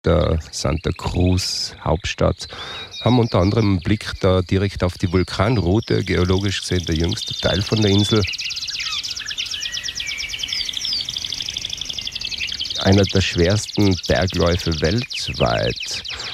der Santa Cruz Hauptstadt, haben unter anderem einen Blick da direkt auf die Vulkanroute, geologisch gesehen der jüngste Teil von der Insel. Einer der schwersten Bergläufe weltweit.